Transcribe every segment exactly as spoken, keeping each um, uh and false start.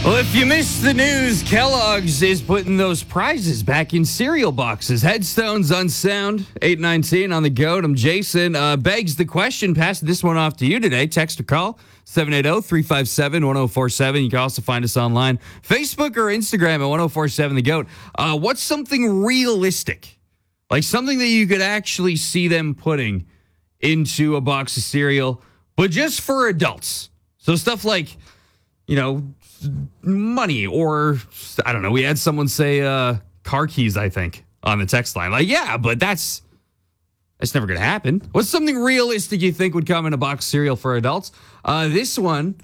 Well, if you missed the news, Kellogg's is putting those prizes back in cereal boxes. Headstones Unsound, eight nineteen on the goat. I'm Jason. Uh, begs the question, pass this one off to you today. Text or call, seven eight zero, three five seven, one zero four seven. You can also find us online, Facebook or Instagram at one zero four seven the goat. Uh, what's something realistic? Like something that you could actually see them putting into a box of cereal, but just for adults. So stuff like, you know, money, or I don't know. We had someone say uh, car keys, I think, on the text line. Like, yeah, but that's that's never going to happen. What's something realistic you think would come in a box of cereal for adults? Uh, this one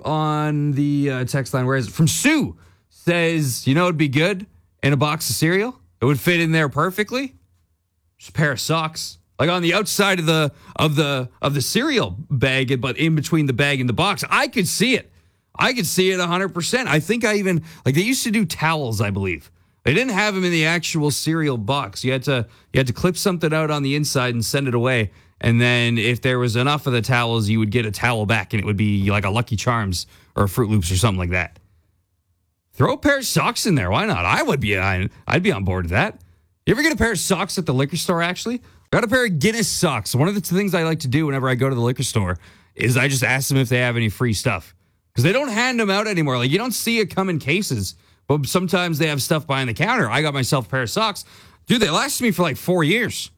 on the uh, text line, where is it? From Sue, says, you know, it'd be good in a box of cereal. It would fit in there perfectly. Just a pair of socks, like on the outside of the of the of the cereal bag, but in between the bag and the box. I could see it. I could see it one hundred percent. I think I even, like, they used to do towels, I believe. They didn't have them in the actual cereal box. You had to you had to clip something out on the inside and send it away. And then if there was enough of the towels, you would get a towel back, and it would be like a Lucky Charms or a Fruit Loops or something like that. Throw a pair of socks in there. Why not? I would be, I'd be on board with that. You ever get a pair of socks at the liquor store, actually? I got a pair of Guinness socks. One of the things I like to do whenever I go to the liquor store is I just ask them if they have any free stuff. Because they don't hand them out anymore. Like, you don't see it come in cases, but sometimes they have stuff behind the counter. I got myself a pair of socks. Dude, they lasted me for like four years.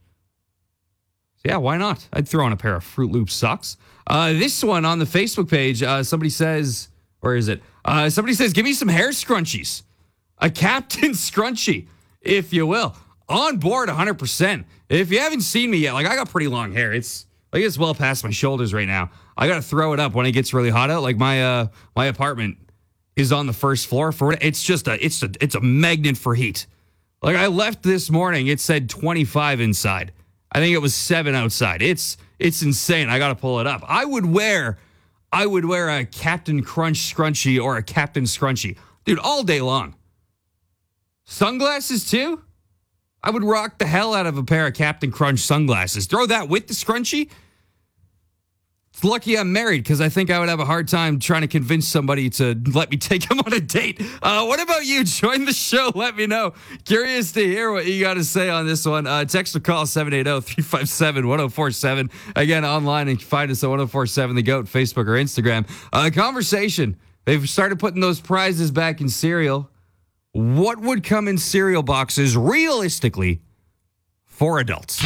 Yeah, why not? I'd throw on a pair of Fruit Loops socks. Uh, this one on the Facebook page, uh, somebody says, where is it? Uh, somebody says, give me some hair scrunchies. A Captain Scrunchie, if you will. On board one hundred percent. If you haven't seen me yet, like, I got pretty long hair. It's like it's well past my shoulders right now. I got to throw it up when it gets really hot out. Like, my uh, my apartment is on the first floor. For it's just a it's a it's a magnet for heat. Like, I left this morning, it said twenty-five inside. I think it was seven outside. It's it's insane. I got to pull it up. I would wear I would wear a Captain Crunch scrunchie or a Captain Scrunchie, dude, all day long. Sunglasses too. I would rock the hell out of a pair of Captain Crunch sunglasses. Throw that with the scrunchie. It's lucky I'm married, because I think I would have a hard time trying to convince somebody to let me take them on a date. Uh, what about you? Join the show. Let me know. Curious to hear what you got to say on this one. Uh, text or call seven eight zero, three five seven, one zero four seven. Again, online, and you can find us at one zero four seven The Goat, Facebook or Instagram. Uh, conversation. They've started putting those prizes back in cereal. What would come in cereal boxes realistically for adults?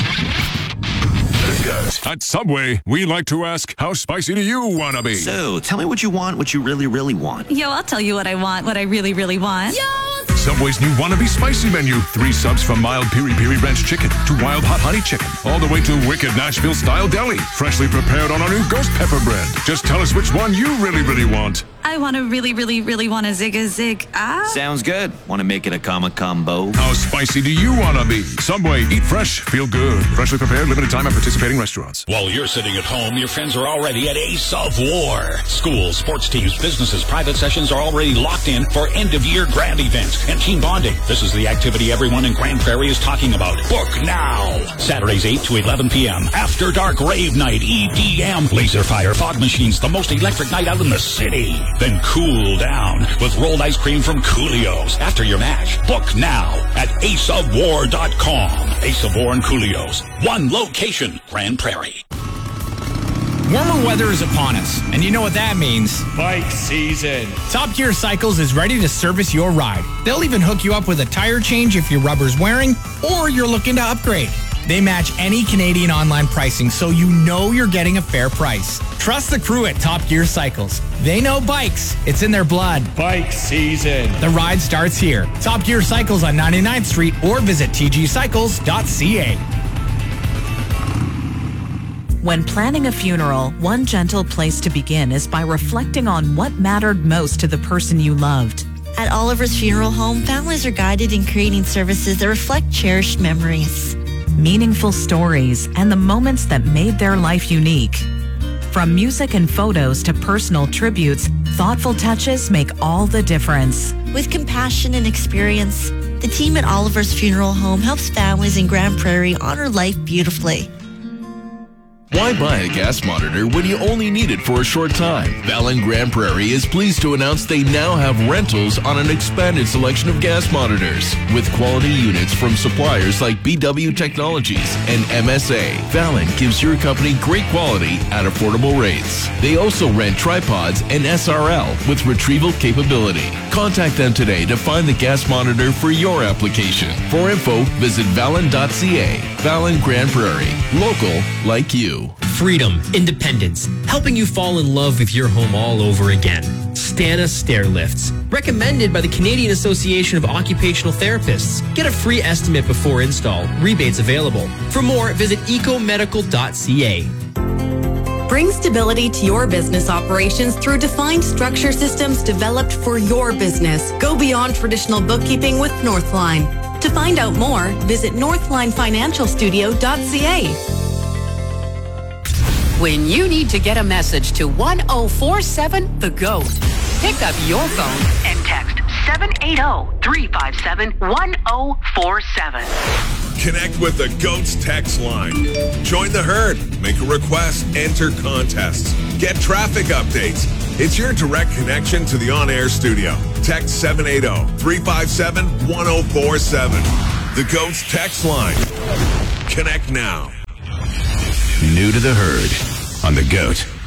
At Subway, we like to ask, how spicy do you want to be? So, tell me what you want, what you really, really want. Yo, I'll tell you what I want, what I really, really want. Yo! Subway's new Wannabe Spicy menu. Three subs from mild piri-piri ranch chicken to wild hot honey chicken, all the way to wicked Nashville-style deli, freshly prepared on our new ghost pepper bread. Just tell us which one you really, really want. I want to really, really, really want a zig a zig. Ah. Sounds good. Want to make it a comma combo? How spicy do you want to be? Subway, eat fresh, feel good. Freshly prepared, limited time at participating restaurants. While you're sitting at home, your friends are already at Ace of War. Schools, sports teams, businesses, private sessions are already locked in for end-of-year grand events and team bonding. This is the activity everyone in Grand Prairie is talking about. Book now. Saturdays eight to eleven p.m. After Dark Rave Night, E D M, Laser Fire, Fog Machines, the most electric night out in the city. Then cool down with rolled ice cream from Coolio's after your match. Book now at ace of war dot com. Ace of War and Coolio's. One location, Grand Prairie. Warmer weather is upon us, and you know what that means. Bike season. Top Gear Cycles is ready to service your ride. They'll even hook you up with a tire change if your rubber's wearing or you're looking to upgrade. They match any Canadian online pricing, so you know you're getting a fair price. Trust the crew at Top Gear Cycles. They know bikes. It's in their blood. Bike season. The ride starts here. Top Gear Cycles on ninety-ninth Street or visit t g cycles dot c a. When planning a funeral, one gentle place to begin is by reflecting on what mattered most to the person you loved. At Oliver's Funeral Home, families are guided in creating services that reflect cherished memories, meaningful stories, and the moments that made their life unique. From music and photos to personal tributes, thoughtful touches make all the difference. With compassion and experience, the team at Oliver's Funeral Home helps families in Grand Prairie honor life beautifully. Why buy a gas monitor when you only need it for a short time? Valen Grand Prairie is pleased to announce they now have rentals on an expanded selection of gas monitors. With quality units from suppliers like B W Technologies and M S A, Valen gives your company great quality at affordable rates. They also rent tripods and S R L with retrieval capability. Contact them today to find the gas monitor for your application. For info, visit valen dot c a. Valen Grand Prairie. Local like you. Freedom, independence, helping you fall in love with your home all over again. Stana Stair Lifts, recommended by the Canadian Association of Occupational Therapists. Get a free estimate before install. Rebates available. For more, visit ecomedical dot c a. Bring stability to your business operations through defined structure systems developed for your business. Go beyond traditional bookkeeping with Northline. To find out more, visit northline financial studio dot c a. When you need to get a message to one oh four seven The GOAT, pick up your phone and text seven eight zero, three five seven, one oh four seven. Connect with the GOAT's text line. Join the herd. Make a request. Enter contests. Get traffic updates. It's your direct connection to the on-air studio. Text seven eight zero, three five seven, one oh four seven. The GOAT's text line. Connect now. New to the herd on the GOAT.